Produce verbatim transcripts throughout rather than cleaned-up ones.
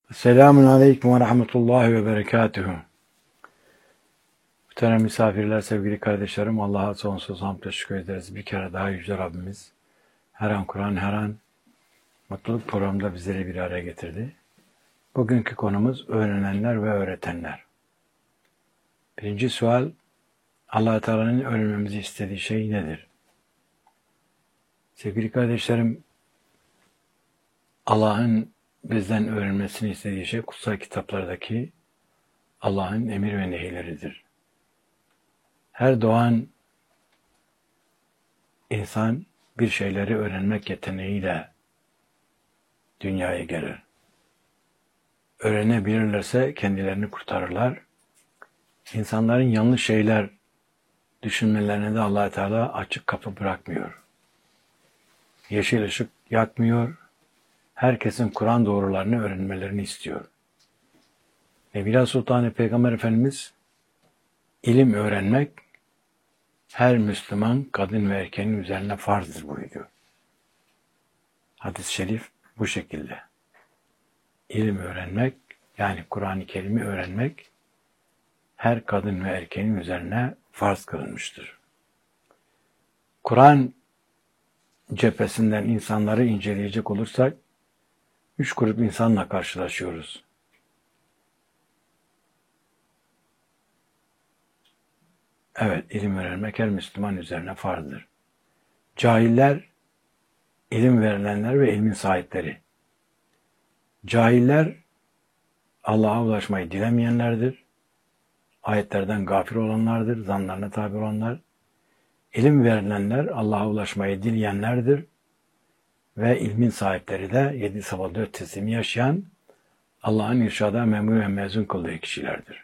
Selamun Aleyküm ve Rahmetullahi ve Berekatuhu. Muhterem misafirler, sevgili kardeşlerim, Allah'a sonsuz hamd ve şükür ederiz. Bir kere daha Yüce Rabbimiz her an Kur'an, her an mutluluk programında bizleri bir araya getirdi. Bugünkü konumuz öğrenenler ve öğretenler. Birinci sual, Allah-u Teala'nın öğrenmemizi istediği şey nedir? Sevgili kardeşlerim, Allah'ın bizden öğrenmesini istediği şey kutsal kitaplardaki Allah'ın emir ve nehiyleridir. Her doğan insan bir şeyleri öğrenmek yeteneğiyle dünyaya gelir. Öğrenebilirlerse kendilerini kurtarırlar. İnsanların yanlış şeyler düşünmelerine de Allah Teala açık kapı bırakmıyor. Yeşil ışık yakmıyor. Herkesin Kur'an doğrularını öğrenmelerini istiyor. Nebila Sultanı Peygamber Efendimiz ilim öğrenmek her Müslüman kadın ve erkeğin üzerine farzdır buyuruyor. Hadis-i şerif bu şekilde. İlim öğrenmek, yani Kur'an-ı Kerim'i öğrenmek her kadın ve erkeğin üzerine farz kılınmıştır. Kur'an cephesinden insanları inceleyecek olursak üç grup insanla karşılaşıyoruz. Evet, ilim öğrenmek her Müslüman üzerine farzdır. Cahiller, ilim verilenler ve ilmin sahipleri. Cahiller, Allah'a ulaşmayı dilemeyenlerdir. Ayetlerden gafil olanlardır, zanlarına tabi olanlar. İlim verilenler, Allah'a ulaşmayı dileyenlerdir. Ve ilmin sahipleri de yedi sabah dört teslimi yaşayan, Allah'ın irşada memur ve mezun kıldığı kişilerdir.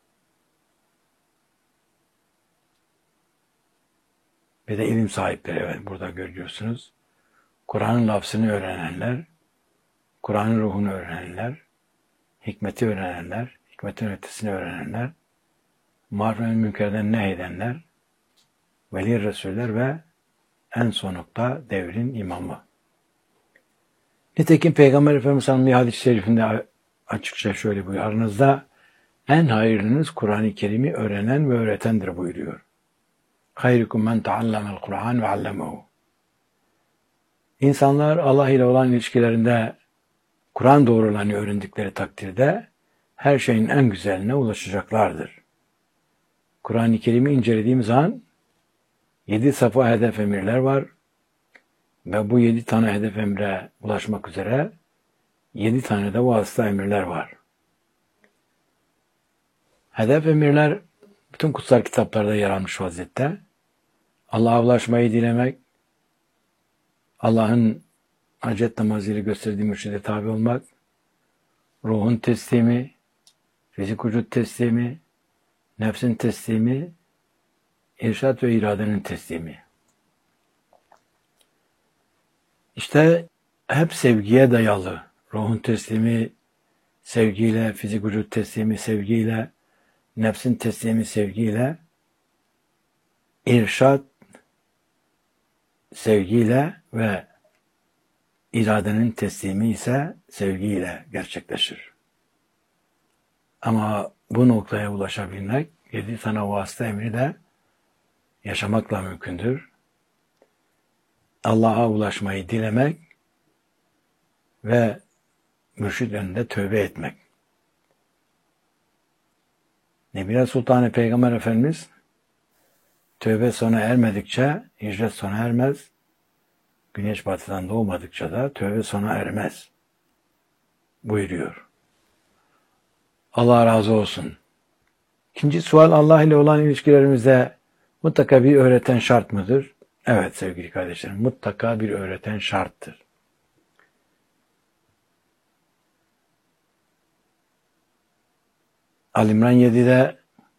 Ve de ilim sahipleri, evet burada görüyorsunuz. Kur'an'ın lafzını öğrenenler, Kur'an'ın ruhunu öğrenenler, hikmeti öğrenenler, hikmetin ötesini öğrenenler, maruf ve münkerden nehyedenler, veli resuller ve en sonunda devrin imamı. Nitekim Peygamber Efendimiz bir hadis-i şerifinde açıkça şöyle buyuruyor. Aranızda en hayırlınız Kur'an-ı Kerim'i öğrenen ve öğretendir buyuruyor. Hayrukum men taallamel Kur'an ve allemehu. İnsanlar Allah ile olan ilişkilerinde Kur'an doğrularını öğrendikleri takdirde her şeyin en güzeline ulaşacaklardır. Kur'an-ı Kerim'i incelediğim zaman yedi safa hedef emirler var ve bu yedi tane hedef emre ulaşmak üzere yedi tane de vasıta emirler var. Hedef emirler bütün kutsal kitaplarda yer almış vaziyette. Allah'a ulaşmayı dilemek, Allah'ın hacet namazıyla gösterdiği mürşide tabi olmak, ruhun teslimi, fizik vücut teslimi, nefsin teslimi, irşad ve iradenin teslimi. İşte hep sevgiye dayalı. Ruhun teslimi sevgiyle, fizik vücut teslimi sevgiyle, nefsin teslimi sevgiyle, irşad sevgiyle ve iradenin teslimi ise sevgiyle gerçekleşir. Ama bu noktaya ulaşabilmek yedi tane vasıta emri de yaşamakla mümkündür. Allah'a ulaşmayı dilemek ve mürşid önünde tövbe etmek. Nebila Sultanı Peygamber Efendimiz tövbe sona ermedikçe hicret sona ermez, güneş batıdan doğmadıkça da tövbe sona ermez buyuruyor. Allah razı olsun. İkinci sual, Allah ile olan ilişkilerimizde mutlaka bir öğreten şart mıdır? Evet sevgili kardeşlerim, mutlaka bir öğreten şarttır. Ali-İmran yedide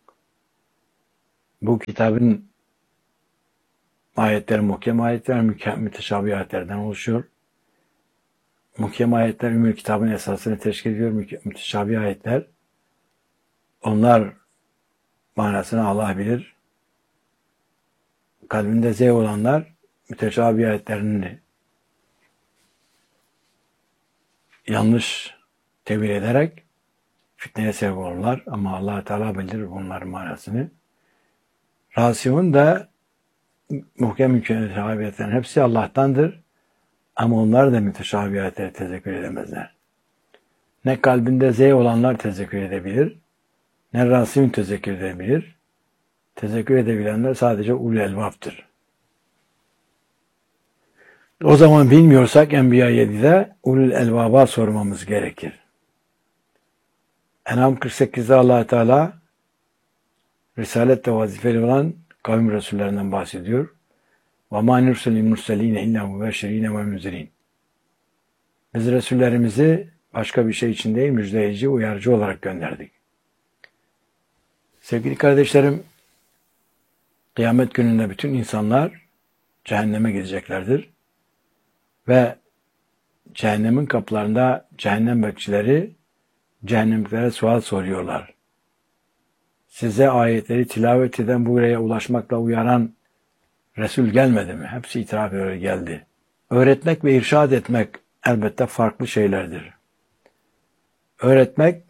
bu kitabın ayetleri muhkem ayetler, müteşabih ayetlerden oluşuyor. Muhkem ayetler Ümmül Kitabın esasını teşkil ediyor. Müteşabih ayetler, onlar manasını Allah bilir. Kalbinde zevk olanlar müteşabih ayetlerini yanlış tevil ederek fitneye sebep olurlar. Ama Allah Teala bilir bunların manasını. Rasihun da muhkem müteşabihiyetlerin hepsi Allah'tandır. Ama onlar da müteşabihiyete tezekkür edemezler. Ne kalbinde zey olanlar tezekkür edebilir, ne rasihun tezekkür edebilir. Tezekkür edebilenler sadece ulul elbaptır. O zaman bilmiyorsak Enbiya yedide ulul elbaba sormamız gerekir. En'am kırk sekizde Allah Teala risalette vazifeli olan kavim resullerinden bahsediyor. وَمَا نُرْسَلِ الْمُرْسَلِينَ اِلَّا مُبَشِّر۪ينَ وَمُنْزِر۪ينَ Biz Resullerimizi başka bir şey için değil, müjdeleyici, uyarıcı olarak gönderdik. Sevgili kardeşlerim, kıyamet gününde bütün insanlar cehenneme gideceklerdir. Ve cehennemin kapılarında cehennem bekçileri cehennemliklere sual soruyorlar. Size ayetleri tilavet eden, buraya ulaşmakla uyaran Resul gelmedi mi? Hepsi itiraf ediyor, geldi. Öğretmek ve irşad etmek elbette farklı şeylerdir. Öğretmek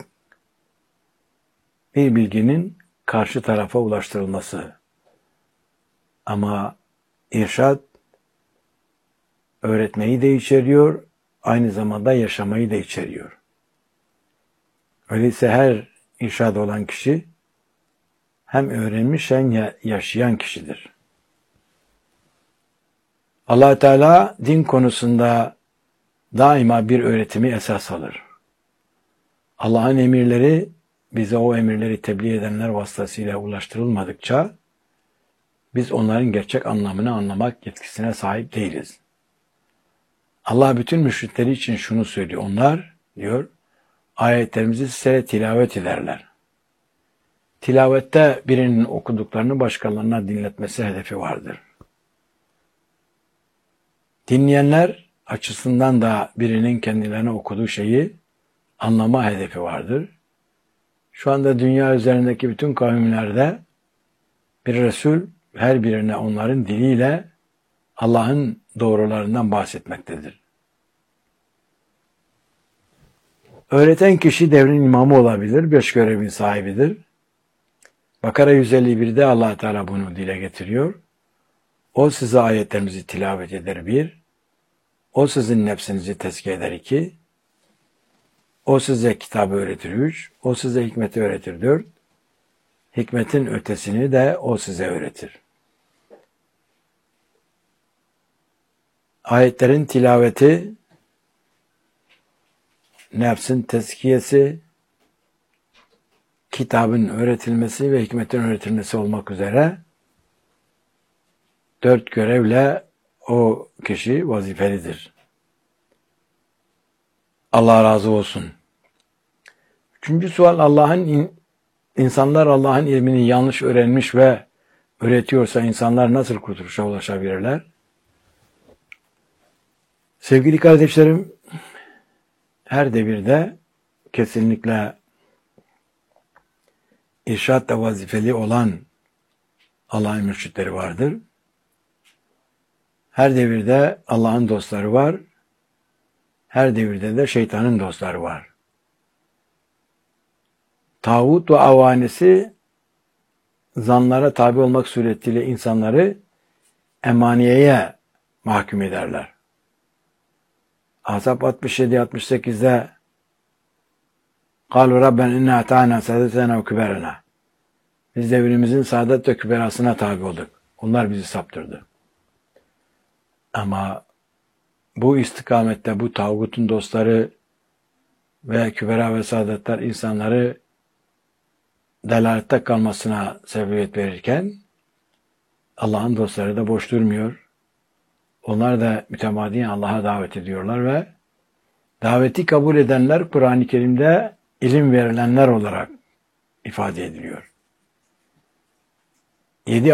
bir bilginin karşı tarafa ulaştırılması. Ama irşad öğretmeyi de içeriyor, aynı zamanda yaşamayı da içeriyor. Öyleyse her irşad olan kişi hem öğrenmiş hem yaşayan kişidir. Allah Teala din konusunda daima bir öğretimi esas alır. Allah'ın emirleri bize o emirleri tebliğ edenler vasıtasıyla ulaştırılmadıkça biz onların gerçek anlamını anlamak yetkisine sahip değiliz. Allah bütün müşrikleri için şunu söylüyor. Onlar diyor ayetlerimizi size tilavet ederler. Tilavette birinin okuduklarını başkalarına dinletmesi hedefi vardır. Dinleyenler açısından da birinin kendilerine okuduğu şeyi anlama hedefi vardır. Şu anda dünya üzerindeki bütün kavimlerde bir Resul her birine onların diliyle Allah'ın doğrularından bahsetmektedir. Öğreten kişi devrin imamı olabilir, beş görevin sahibidir. Bakara yüz elli birde Allah Teala bunu dile getiriyor. O size ayetlerimizi tilavet eder bir, o sizin nefsinizi tezkiye eder iki, o size kitabı öğretir üç, o size hikmeti öğretir dört, hikmetin ötesini de o size öğretir. Ayetlerin tilaveti, nefsin tezkiyesi, kitabın öğretilmesi ve hikmetin öğretilmesi olmak üzere dört görevle o kişi vazifelidir. Allah razı olsun. Üçüncü sual, Allah'ın insanlar Allah'ın ilmini yanlış öğrenmiş ve öğretiyorsa insanlar nasıl kurtuluşa ulaşabilirler? Sevgili kardeşlerim, her devirde kesinlikle irşadla vazifeli olan Allah'ın mürşitleri vardır. Her devirde Allah'ın dostları var. Her devirde de şeytanın dostları var. Tağut ve avanesi zanlara tabi olmak suretiyle insanları emaniyeye mahkum ederler. Ahzab altmış yedi altmış sekizde قَالُوا رَبَّنْ اِنَّا اَتَعَنَا سَادَتَنَا وَكُبَرَنَا Biz devrimizin saadet ve küberasına tabi olduk. Onlar bizi saptırdı. Ama bu istikamette bu tağutun dostları ve kübera ve saadetler insanları delalette kalmasına sebebiyet verirken Allah'ın dostları da boş durmuyor. Onlar da mütemadiyen Allah'a davet ediyorlar ve daveti kabul edenler Kur'an-ı Kerim'de ilim verilenler olarak ifade ediliyor. Yedi